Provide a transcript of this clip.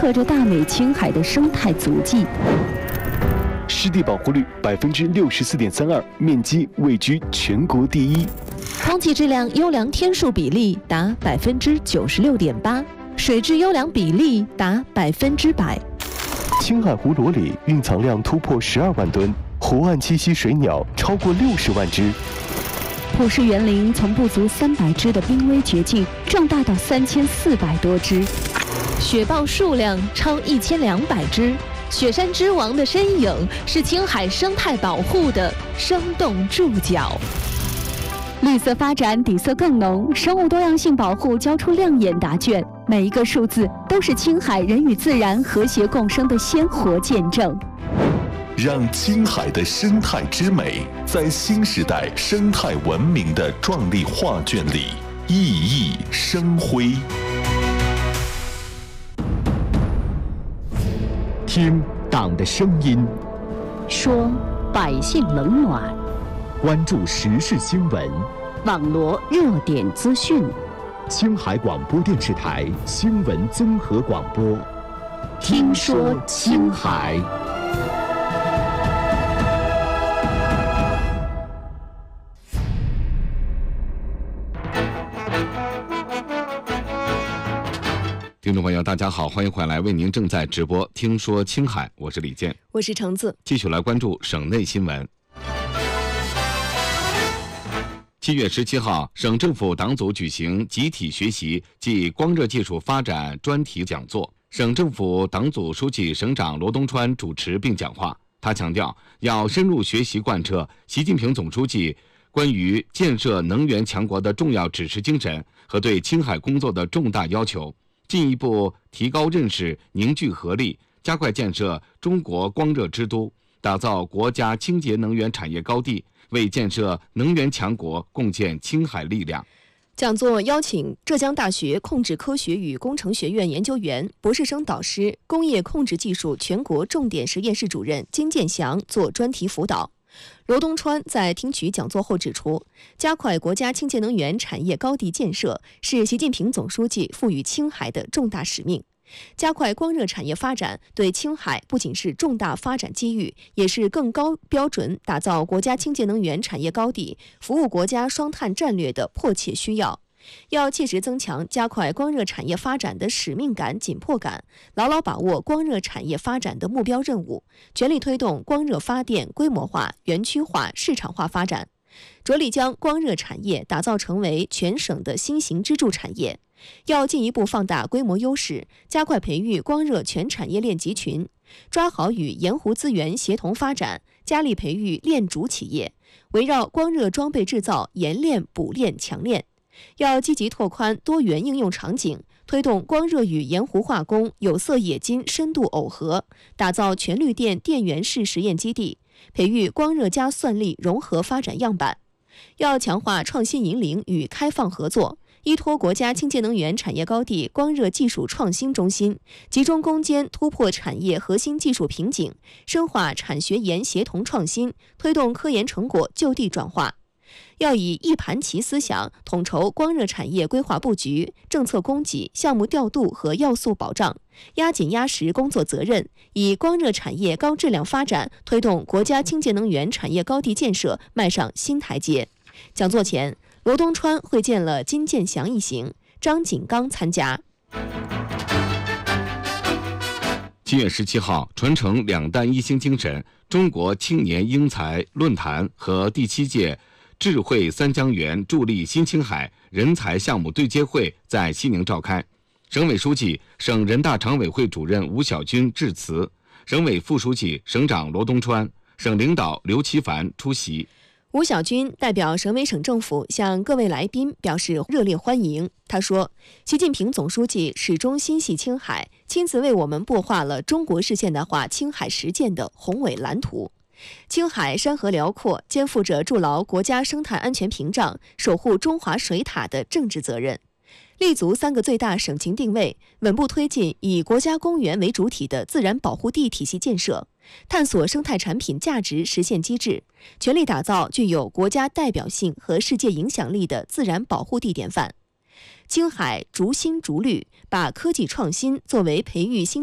刻着大美青海的生态足迹。 湿地保护率64.32%，面积位居全国第一。 空气质量优良天数比例达96.8%，水质优良比例达100%。 青海湖罗里蕴藏量突破12万吨，湖岸栖息水鸟超过60万只。 普氏园林从不足300只的濒危绝境壮大到3400多只， 雪豹数量超1200只。雪山之王的身影是青海生态保护的生动注脚。 绿色发展底色更浓，生物多样性保护交出亮眼答卷，每一个数字都是青海人与自然和谐共生的鲜活见证。 让青海的生态之美在新时代生态文明的壮丽画卷里熠熠生辉。 听党的声音， 说百姓冷暖， 关注时事新闻， 网罗热点资讯。 青海广播电视台新闻综合广播， 听说青海。 听众朋友，大家好，欢迎回来，为您正在直播《听说青海》，我是李健， 我是橙子， 继续来关注省内新闻。7月17号，省政府党组举行集体学习暨光热技术发展专题讲座，省政府党组书记、省长罗东川主持并讲话。他强调，要深入学习贯彻习近平总书记关于建设能源强国的重要指示精神和对青海工作的重大要求，进一步提高认识，凝聚合力，加快建设中国光热之都，打造国家清洁能源产业高地，为建设能源强国贡献青海力量。 讲座邀请浙江大学控制科学与工程学院研究员、博士生导师、工业控制技术全国重点实验室主任金建祥做专题辅导。罗东川在听取讲座后指出，加快国家清洁能源产业高地建设是习近平总书记赋予青海的重大使命。加快光热产业发展对青海不仅是重大发展机遇，也是更高标准打造国家清洁能源产业高地、服务国家双碳战略的迫切需要。要切实增强加快光热产业发展的使命感、紧迫感，牢牢把握光热产业发展的目标任务，全力推动光热发电规模化、园区化、市场化发展，着力将光热产业打造成为全省的新型支柱产业。要进一步放大规模优势，加快培育光热全产业链集群，抓好与盐湖资源协同发展，加力培育链主企业，围绕光热装备制造研链、补链、强链。要积极拓宽多元应用场景，推动光热与盐湖化工、有色冶金深度耦合，打造全绿电电源式实验基地，培育光热加算力融合发展样板。要强化创新引领与开放合作，依托国家清洁能源产业高地光热技术创新中心，集中攻坚突破产业核心技术瓶颈，深化产学研协同创新，推动科研成果就地转化。要以一盘棋思想统筹光热产业规划布局、政策供给、项目调度和要素保障，压紧压实工作责任，以光热产业高质量发展推动国家清洁能源产业高地建设迈上新台阶。讲座前，罗东川会见了金建祥一行，张景刚参加。 7月17号，传承两弹一星精神，中国青年英才论坛和第7届智慧三江源助力新青海人才项目对接会在西宁召开。省委书记、省人大常委会主任吴小军致辞，省委副书记、省长罗东川、省领导刘奇凡出席。 吴小军代表省委省政府向各位来宾表示热烈欢迎。他说，习近平总书记始终心系青海，亲自为我们擘画了中国式现代化青海实践的宏伟蓝图。青海山河辽阔，肩负着筑牢国家生态安全屏障、守护中华水塔的政治责任。立足3个最大省情定位，稳步推进以国家公园为主体的自然保护地体系建设，探索生态产品价值实现机制，全力打造具有国家代表性和世界影响力的自然保护地典范。青海逐新逐绿，把科技创新作为培育新